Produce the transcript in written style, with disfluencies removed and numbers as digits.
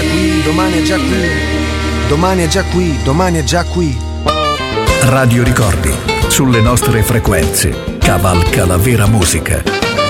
qui, domani è già qui, domani è già qui, domani è già qui. Radio Ricordi, sulle nostre frequenze, cavalca la vera musica.